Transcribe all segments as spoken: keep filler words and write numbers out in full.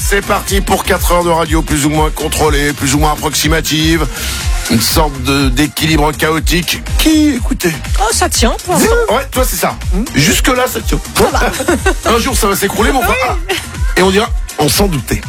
c'est parti pour quatre heures de radio plus ou moins contrôlée, plus ou moins approximative. Une sorte de, d'équilibre chaotique qui, écoutez... Oh, ça tient pour l'instant. Ouais, toi c'est ça. Mmh. Jusque-là, ça tient. Un jour, ça va s'écrouler, mon frère. Oui. Et on dira, on s'en doutait.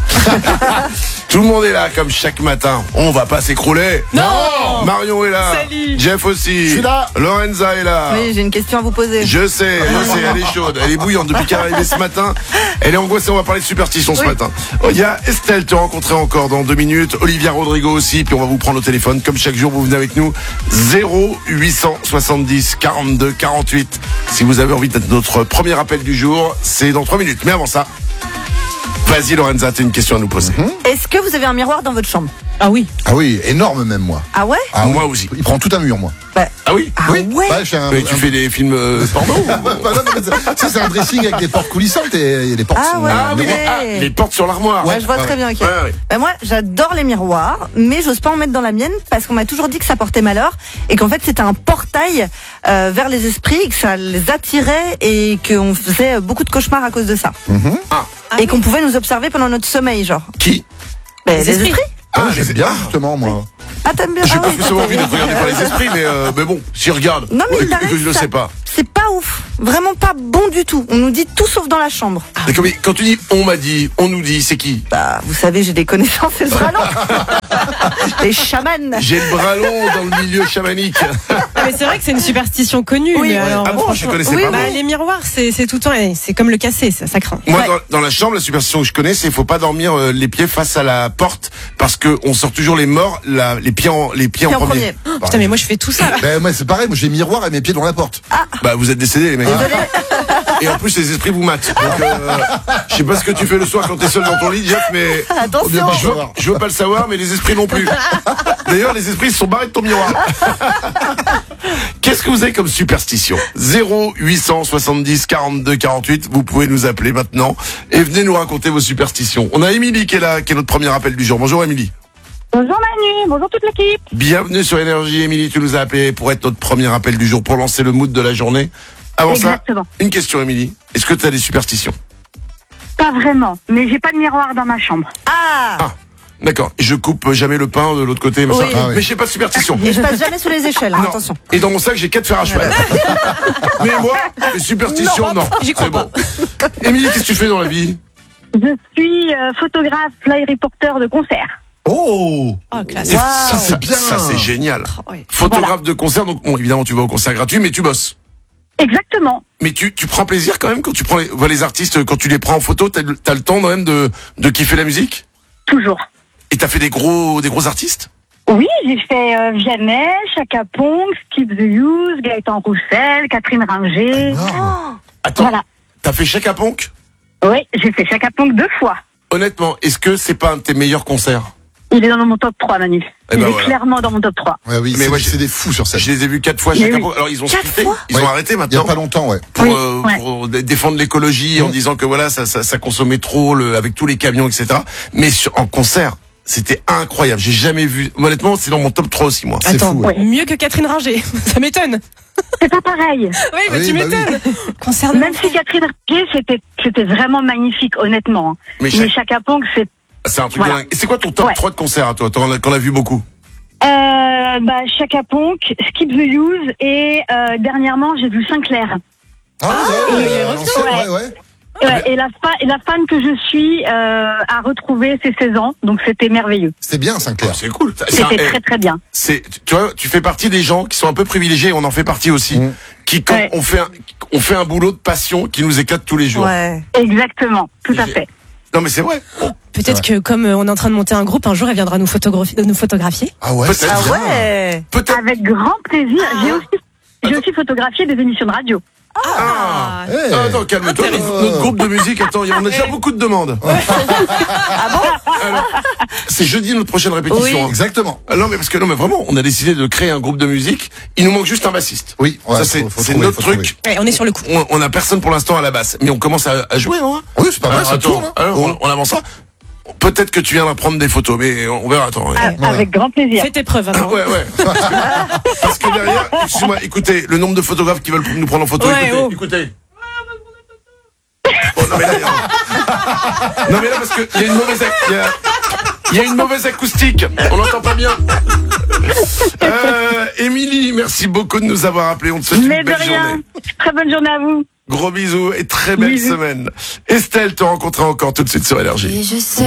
Tout le monde est là, comme chaque matin. On va pas s'écrouler. Non. Marion est là. Salut. Jeff aussi. Je suis là. Lorenza est là. Oui, j'ai une question à vous poser. Je sais, je sais, elle est chaude, elle est bouillante depuis qu'elle est arrivée ce matin. Elle est angoissée, on va parler de superstition ce oui. matin. Il y a Estelle, te rencontrer encore dans deux minutes. Olivia Rodrigo aussi, puis on va vous prendre au téléphone. Comme chaque jour, vous venez avec nous. zéro huit cent soixante-dix quarante-deux quarante-huit. Si vous avez envie d'être notre premier appel du jour, c'est dans trois minutes. Mais avant ça, vas-y Lorenza, t'as une question à nous poser. Mm-hmm. Est-ce que vous avez un miroir dans votre chambre? Ah oui. Ah oui, énorme même moi. Ah ouais? Ah moi oui. aussi. Il prend tout un mur moi. Bah, ah oui? Ah oui. ouais? Bah, un, mais tu un... fais des films euh, porno? bah, non, ça, c'est un dressing avec des portes coulissantes et les portes ah sont... Ouais, ah oui, les, ah, les portes sur l'armoire. Ouais, je vois ouais, très bien. Okay. Ouais, ouais. Bah, moi, j'adore les miroirs, mais j'ose pas en mettre dans la mienne parce qu'on m'a toujours dit que ça portait malheur et qu'en fait c'était un portail euh, vers les esprits, que ça les attirait et qu'on faisait beaucoup de cauchemars à cause de ça. Mm-hmm. Ah. Et qu'on pouvait nous observer pendant notre sommeil, genre. Qui? Bah, les, les esprits. esprits. Ah, ah j'aime bien justement moi. Ah, t'aimes bien? J'ai ah, pas oui, forcément envie d'être regardé par les esprits, mais, euh, mais bon, si regarde, non, mais il que je le sais pas. C'est pas ouf, vraiment pas bon du tout. On nous dit tout sauf dans la chambre. Ah. D'accord, mais quand tu dis on m'a dit, on nous dit, c'est qui? Bah, vous savez, j'ai des connaissances, c'est le bras long. Les chamans. J'ai le bras long dans le milieu chamanique. Ah, mais c'est vrai que c'est une superstition connue. Oui. Mais alors, Ah bon, je connaissais oui, pas. Bah, bon. les miroirs, c'est, c'est tout le temps, c'est comme le casser, ça, ça craint. Moi, ouais. dans, dans la chambre, la superstition que je connais, c'est qu'il faut pas dormir euh, les pieds face à la porte parce que on sort toujours les morts, la, les pieds en, les pieds en, en premier. premier. Oh, putain, mais moi je fais tout ça. Ben, moi c'est pareil, moi j'ai miroir et mes pieds dans la porte. Ah. Bah, vous êtes décédés, les mecs. Désolé. Et en plus, les esprits vous matent. Donc, euh, je sais pas ce que tu fais le soir quand t'es seul dans ton lit, Jeff, mais Attention. je veux, je veux pas le savoir, mais les esprits non plus. D'ailleurs, les esprits se sont barrés de ton miroir. Qu'est-ce que vous avez comme superstition? zéro huit cent soixante-dix quarante-deux quarante-huit. Vous pouvez nous appeler maintenant et venez nous raconter vos superstitions. On a Émilie qui est là, qui est notre premier appel du jour. Bonjour Émilie. Bonjour Manu, bonjour toute l'équipe. Bienvenue sur Énergie. Émilie, tu nous as appelé pour être notre premier appel du jour, pour lancer le mood de la journée. Avant Exactement. ça, une question Émilie. Est-ce que tu as des superstitions? Pas vraiment, mais j'ai pas de miroir dans ma chambre. Ah. Ah, d'accord. Je coupe jamais le pain de l'autre côté, mais, Oui. ça, Ah oui. mais j'ai pas de superstition. Et je passe jamais sous les échelles, hein, Non. attention. Et dans mon sac, j'ai quatre fers à cheval. Mais moi, les superstitions, non. J'y crois C'est bon. Émilie, qu'est-ce que tu fais dans la vie? Je suis euh, photographe, fly reporter de concert. Oh, Oh, classe. Et Wow. ça, c'est bien. Ça, c'est génial. Oh, ouais. Photographe de concert, donc bon, évidemment, tu vas au concert gratuit, mais tu bosses. Exactement. Mais tu, tu prends plaisir quand même quand tu prends les, vois les artistes, quand tu les prends en photo, t'as, le- t'as le temps quand même de, de kiffer la musique? Toujours. Et t'as fait des gros, des gros artistes? Oui, j'ai fait euh, Vianney, Chaka Ponk, Skip the Use, Gaëtan Roussel, Catherine Ringer. non. Attends, Voilà. t'as fait Chaka Ponk? Oui, j'ai fait Chaka Ponk deux fois. Honnêtement, est-ce que c'est pas un de tes meilleurs concerts? Il est dans mon top trois, Manu. Eh Il ben est voilà. clairement dans mon top trois. Ouais, oui, Mais c'est, moi, c'est des fous sur scène. Je les ai vus quatre fois Mais Chaka oui. Ponk. Alors ils ont Quatre splitté, fois ils Ouais. ont arrêté Il y a maintenant. pas longtemps, ouais. Pour, Oui, euh, ouais. pour dé- défendre l'écologie en disant que voilà ça, ça, ça consommait trop le, avec tous les camions et cetera. Mais sur, en concert, c'était incroyable. J'ai jamais vu. Honnêtement, c'est dans mon top trois aussi moi. C'est Attends, fou, ouais. mieux que Catherine Ringer. Ça m'étonne. C'est pas pareil. Oui, bah, Oui, tu bah m'étonnes. Concert de Même si Catherine Ringer, c'était, c'était vraiment magnifique, honnêtement. Mais Mais, Chaka- Chaka Ponk, c'est C'est un truc Voilà. de dingue. Et c'est quoi ton top Ouais. trois de concert à toi? T'en as, qu'on a vu beaucoup. Euh, bah, Chaka Ponk, Skip the Use et euh, dernièrement j'ai vu Sinclair. Ah, ouais, et- ouais, à l'ancienne, ouais. ouais, ouais. Et, ouais, et la, fa- et la fan que je suis euh, a retrouvé ses seize ans, donc c'était merveilleux. C'était bien, Sinclair. C'est cool. C'est, un- C'était eh, très très bien. c'est, tu vois, tu fais partie des gens qui sont un peu privilégiés. On en fait partie aussi. Mmh. Qui quand Ouais. on fait un, on fait un boulot de passion qui nous éclate tous les jours. Ouais. Exactement, tout à J'ai- fait. Non mais c'est vrai. Peut-être que comme euh, on est en train de monter un groupe, un jour elle viendra nous photographier. Nous photographier. Ah ouais, Peut-être. c'est Ah bien. ouais. Peut-être. Avec grand plaisir. J'ai aussi, j'ai aussi photographié des émissions de radio. Ah. Eh. Ah, attends, calme-toi. Notre, notre groupe de musique, attends, on a déjà beaucoup de demandes. Ah bon? Alors, c'est jeudi notre prochaine répétition. Oui. hein. Exactement. Ah non mais parce que non mais vraiment, on a décidé de créer un groupe de musique. Il nous manque juste un bassiste. Oui, ouais, ça c'est, faut- faut c'est trouver, notre faut truc. Ouais, on est sur le coup. On, on a personne pour l'instant à la basse, mais on commence à, à jouer, non? Oui, c'est pas mal, Alors, ça attends, tourne. hein. alors, on, on avance ça. Peut-être que tu viendras prendre des photos, mais on verra. Attends. Ah, Ouais. Avec grand plaisir. Fais tes preuves. Ah, Hein. ouais, ouais. Parce que, parce que derrière, excuse-moi, écoutez, le nombre de photographes qui veulent nous prendre en photo, Ouais, écoutez, oh. écoutez. Bon, non, mais là, il y a- Non mais là parce que il y a une mauvaise, ac- il y a, il y a une mauvaise acoustique. On n'entend pas bien. Euh, Émilie, merci beaucoup de nous avoir appelés. On te souhaite Mais une de belle rien. journée. Très bonne journée à vous. Gros bisous et très belle Bisous. semaine. Estelle te rencontrera encore tout de suite sur Énergie. Et je sais